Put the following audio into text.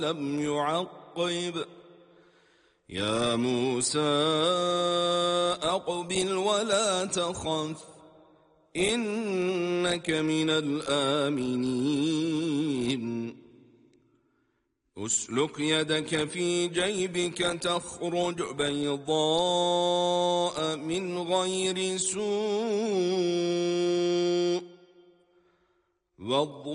لم يعقب يا موسى أقبل ولا تخف إنك من الآمنين أسلك يدك في جيبك تخرج بيضاء من غير سوء